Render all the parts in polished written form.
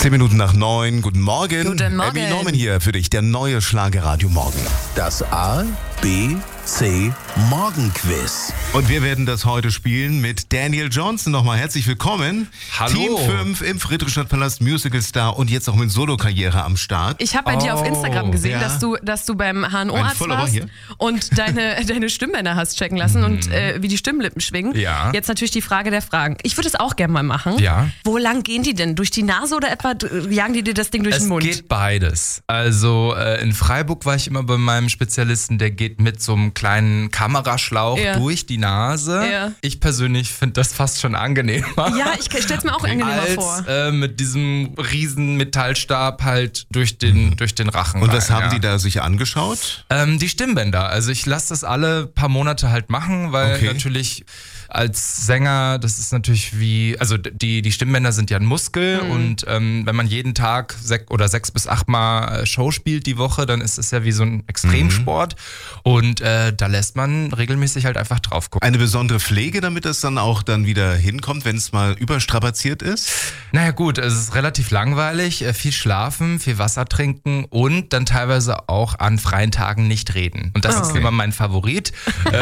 10 Minuten nach 9. Guten Morgen. Guten Morgen. Abby Norman hier für dich, der neue Schlagerradio Morgen. Das A, B, C Morgenquiz. Und wir werden das heute spielen mit Daniel Johnston. Nochmal herzlich willkommen. Hallo. Team 5 im Friedrichstadtpalast Musical Star und jetzt auch mit Solokarriere am Start. Ich habe bei dir auf Instagram gesehen, ja. dass du beim Ein HNO-Arzt Follower warst hier. und deine Stimmbänder hast checken lassen und wie die Stimmlippen schwingen. Ja. Jetzt natürlich die Frage der Fragen. Ich würde es auch gerne mal machen. Ja. Wo lang gehen die denn? Durch die Nase oder etwa jagen die dir das Ding durch den Mund? Es geht beides. Also in Freiburg war ich immer bei meinem Spezialisten, der geht mit so einem kleinen Kameraschlauch Ja. durch die Nase. Ja. Ich persönlich finde das fast schon angenehmer. Ja, ich stell's mir auch angenehmer vor. Als mit diesem riesen Metallstab halt durch den Rachen. Und was rein, haben ja. die da sich angeschaut? Die Stimmbänder. Also ich lasse das alle paar Monate halt machen, weil Okay. natürlich als Sänger, das ist natürlich also die Stimmbänder sind ja ein Muskel und wenn man jeden Tag 6 bis 8 Mal Show spielt die Woche, dann ist es ja wie so ein Extremsport und da lässt man regelmäßig halt einfach drauf gucken. Eine besondere Pflege, damit das dann auch dann wieder hinkommt, wenn es mal überstrapaziert ist? Naja gut, es ist relativ langweilig, viel schlafen, viel Wasser trinken und dann teilweise auch an freien Tagen nicht reden. Und das ist immer mein Favorit.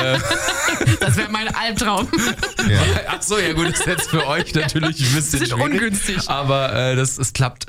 Das wäre mein Albtraum. Ja. Ach so, ja gut, das ist jetzt für euch natürlich ein bisschen Bisschen schwierig, ungünstig. aber es klappt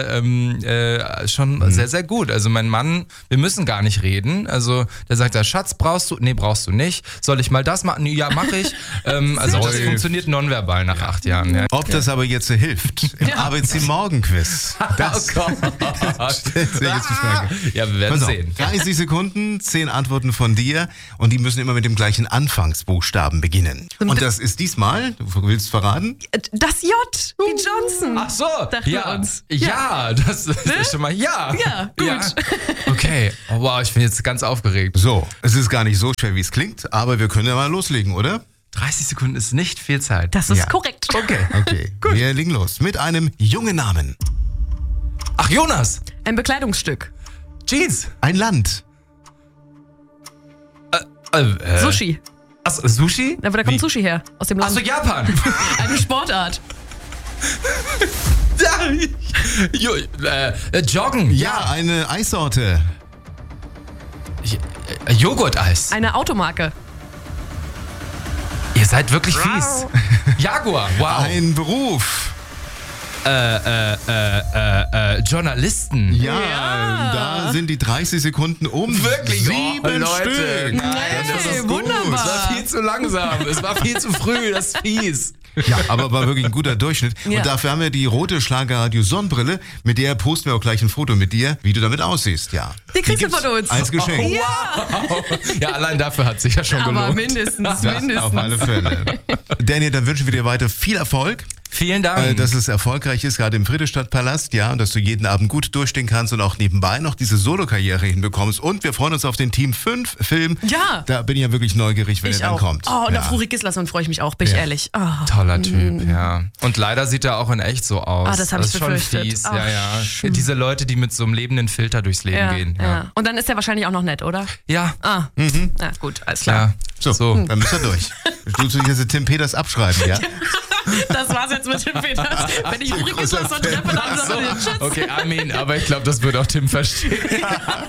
schon sehr, sehr gut. Also mein Mann, wir müssen gar nicht reden. Also der sagt, Schatz, brauchst du? Nee, brauchst du nicht. Soll ich mal das machen? Ja, mache ich. Also das funktioniert nonverbal nach 8 Jahren. Ja. Ob das aber jetzt hilft im ABC Morgenquiz. Das Oh Gott. stellt sich jetzt die Frage. Ja, wir werden Pass auf, sehen. 30 Sekunden, 10 Antworten von dir und die müssen immer mit dem gleichen Anfangsbuchstaben beginnen. Und das ist diesmal, du willst verraten? Das J wie Johnson. Ach so, Dachten wir ja, uns. ja, das ist schon mal, ja. Ja, gut. Okay, oh, wow, ich bin jetzt ganz aufgeregt. So, es ist gar nicht so schwer, wie es klingt, aber wir können ja mal loslegen, oder? 30 Sekunden ist nicht viel Zeit. Das ist Ja. korrekt. Okay, wir legen los mit einem jungen Namen. Ach, Jonas, Ein Bekleidungsstück. Jeans. Ein Land. Sushi. Ach, Sushi? Na, wo da kommt Wie? Sushi her? Aus dem Ach Land. so, Japan. Eine Sportart. Joggen. Ja, eine Eissorte. Joghurt-Eis. Eine Automarke. Ihr seid wirklich fies. Jaguar, wow. Ein Beruf. Journalisten. Ja, da sind die 30 Sekunden um. Wirklich? 7 Leute. Stück. Nein, das ist wunderbar. gut. Es war viel zu langsam. Es war viel zu früh. Das ist fies. Ja, aber war wirklich ein guter Durchschnitt. Ja. Und dafür haben wir die rote Schlagerradio Sonnenbrille, mit der posten wir auch gleich ein Foto mit dir, wie du damit aussiehst, ja. Die kriegst du gibt's von uns. Als Geschenk. Ja, allein dafür hat sich ja schon Aber gelohnt. mindestens. Auf alle Fälle. Daniel, dann wünschen wir dir weiter viel Erfolg. Vielen Dank. Dass es erfolgreich ist, gerade im Friedrichstadtpalast, ja, und dass du jeden Abend gut durchstehen kannst und auch nebenbei noch diese Solokarriere hinbekommst. Und wir freuen uns auf den Team 5 Film. Ja. Da bin ich ja wirklich neugierig, wenn Ich er dann auch. kommt. Oh, und ja. auf Ruri Gislason freue ich mich auch, bin ich Ja. ehrlich. Oh. Toller Typ, ja. Und leider sieht er auch in echt so aus. Ah, das hab ich ist schon befürchtet. fies. Ach, Ja. Diese Leute, die mit so einem lebenden Filter durchs Leben gehen. Ja. Und dann ist er wahrscheinlich auch noch nett, oder? Ja. Ah, na gut, alles klar. Ja. So, dann müsst ihr durch. Du dich jetzt Tim Peters abschreiben, ja? Das war's jetzt mit dem Peters. Wenn ich Ruri Gislason treffe, dann sage ich Tschüss. Okay, Armin, aber ich glaube, das wird auch Tim verstehen.